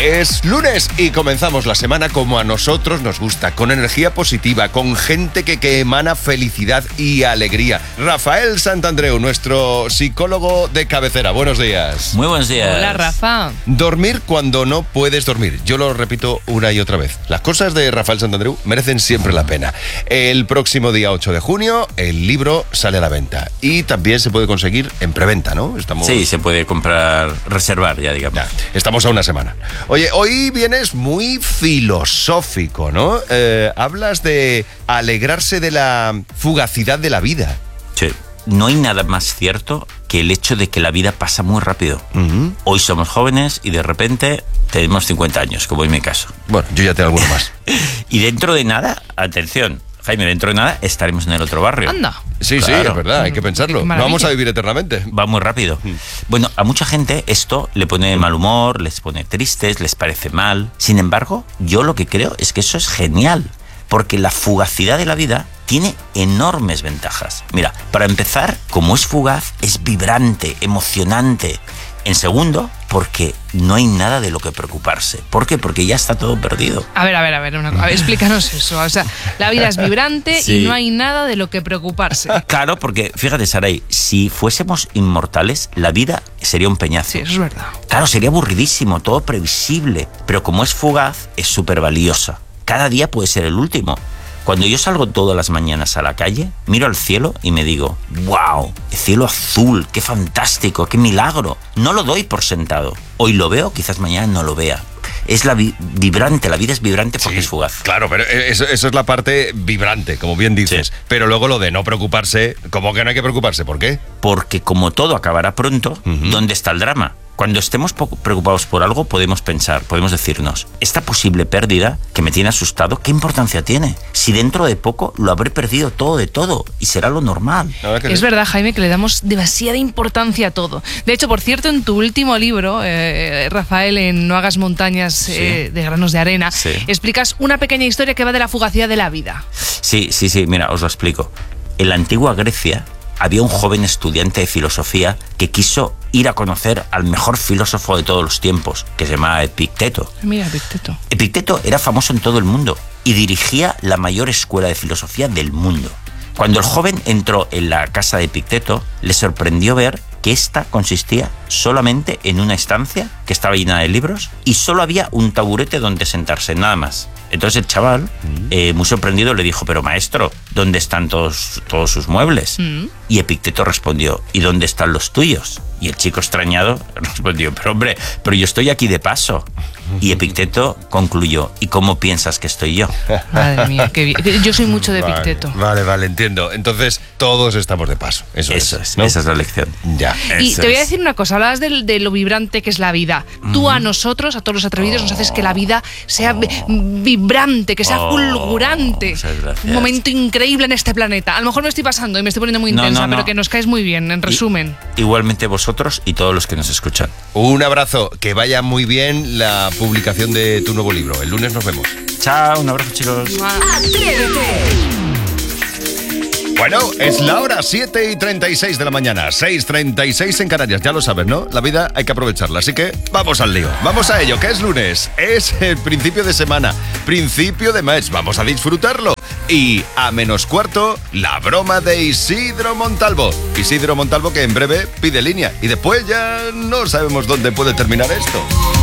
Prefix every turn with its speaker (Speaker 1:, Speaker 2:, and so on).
Speaker 1: Es lunes y comenzamos la semana como a nosotros nos gusta, con energía positiva, con gente que emana felicidad y alegría. Rafael Santandreu, nuestro psicólogo de cabecera. Buenos días.
Speaker 2: Muy buenos días.
Speaker 3: Hola, Rafa.
Speaker 1: Dormir cuando no puedes dormir. Yo lo repito una y otra vez. Las cosas de Rafael Santandreu merecen siempre la pena. El próximo día 8 de junio, el libro sale a la venta. Y también se puede conseguir en preventa, ¿no?
Speaker 2: Sí, se puede comprar, reservar ya, digamos.
Speaker 1: Ya, estamos a una semana. Oye, hoy vienes muy filosófico, ¿no? Hablas de alegrarse de la fugacidad de la vida.
Speaker 2: Sí. No hay nada más cierto que el hecho de que la vida pasa muy rápido. Uh-huh. Hoy somos jóvenes y de repente tenemos 50 años, como en mi caso.
Speaker 1: Bueno, yo ya tengo alguno más.
Speaker 2: Y dentro de nada, atención, Jaime, dentro de nada estaremos en el otro barrio.
Speaker 3: Anda.
Speaker 1: Sí, claro. Sí, es verdad, hay que pensarlo. No vamos a vivir eternamente.
Speaker 2: Va muy rápido. Bueno, a mucha gente esto le pone de mal humor, les pone tristes, les parece mal. Sin embargo, yo lo que creo es que eso es genial, porque la fugacidad de la vida tiene enormes ventajas. Mira, para empezar, como es fugaz, es vibrante, emocionante. En segundo, porque no hay nada de lo que preocuparse. ¿Por qué? Porque ya está todo perdido.
Speaker 3: A ver, explícanos eso. O sea, la vida es vibrante sí. Y no hay nada de lo que preocuparse.
Speaker 2: Claro, porque fíjate, Saray, si fuésemos inmortales, la vida sería un peñazo.
Speaker 3: Sí, eso es verdad.
Speaker 2: Claro, sería aburridísimo, todo previsible. Pero como es fugaz, es súper valiosa. Cada día puede ser el último. Cuando yo salgo todas las mañanas a la calle, miro al cielo y me digo, ¡wow! El cielo azul, qué fantástico, qué milagro. No lo doy por sentado. Hoy lo veo, quizás mañana no lo vea. Es vibrante, la vida es vibrante porque es fugaz.
Speaker 1: Claro, pero eso es la parte vibrante, como bien dices. Sí. Pero luego lo de no preocuparse, ¿cómo que no hay que preocuparse? ¿Por qué?
Speaker 2: Porque como todo acabará pronto, ¿dónde está el drama? Cuando estemos preocupados por algo, podemos pensar, podemos decirnos, esta posible pérdida que me tiene asustado, ¿qué importancia tiene? Si dentro de poco lo habré perdido todo de todo y será lo normal.
Speaker 3: Es verdad, Jaime, que le damos demasiada importancia a todo. De hecho, por cierto, en tu último libro, Rafael, en No hagas montañas de granos de arena, explicas una pequeña historia que va de la fugacidad de la vida.
Speaker 2: Sí, mira, os lo explico. En la antigua Grecia había un joven estudiante de filosofía que quiso ir a conocer al mejor filósofo de todos los tiempos, que se llamaba Epicteto.
Speaker 3: Mira, Epicteto.
Speaker 2: Epicteto era famoso en todo el mundo y dirigía la mayor escuela de filosofía del mundo. Cuando el joven entró en la casa de Epicteto, le sorprendió ver que esta consistía solamente en una estancia que estaba llena de libros y solo había un taburete donde sentarse, nada más. Entonces el chaval, muy sorprendido, le dijo, pero maestro, ¿dónde están todos sus muebles? Y Epicteto respondió, ¿y dónde están los tuyos? Y el chico extrañado respondió, pero hombre, pero yo estoy aquí de paso. Y Epicteto concluyó, ¿y cómo piensas que estoy yo?
Speaker 3: Madre mía, qué bien. Yo soy mucho de Epicteto.
Speaker 1: Vale, entiendo. Entonces, todos estamos de paso. Eso es, ¿no?
Speaker 2: Esa es la lección.
Speaker 1: Ya.
Speaker 3: Y te voy a decir una cosa, hablabas de lo vibrante que es la vida. Tú a nosotros, a todos los atrevidos, nos haces que la vida sea vibrante, que sea fulgurante. Un momento increíble en este planeta. A lo mejor me estoy pasando y me estoy poniendo muy intensa, pero que nos caes muy bien, en resumen.
Speaker 2: Igualmente vosotros y todos los que nos escuchan.
Speaker 1: Un abrazo, que vaya muy bien la publicación de tu nuevo libro. El lunes nos vemos.
Speaker 2: Chao, un abrazo, chicos.
Speaker 4: ¡Atrévete!
Speaker 1: Bueno, es la hora 7:36 de la mañana, 6:36 en Canarias, ya lo sabes, ¿no? La vida hay que aprovecharla, así que vamos al lío, vamos a ello, que es lunes, es el principio de semana, principio de mes, vamos a disfrutarlo. Y a -4, la broma de Isidro Montalvo. Isidro Montalvo que en breve pide línea y después ya no sabemos dónde puede terminar esto.